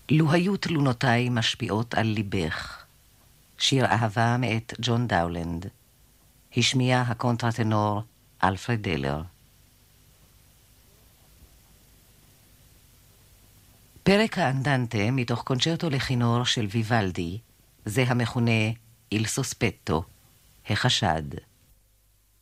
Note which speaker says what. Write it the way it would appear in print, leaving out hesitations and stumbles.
Speaker 1: לו היו תלונותיי משפיעות על ליבך. שיר אהבה מאת ג'ון דאולנד. השמיע הקונטרטנור אלפרד דלר. פרק האנדנטה מתוך קונצ'רטו לכינור של ויוולדי, זה המכונה איל סוספטו, החשד.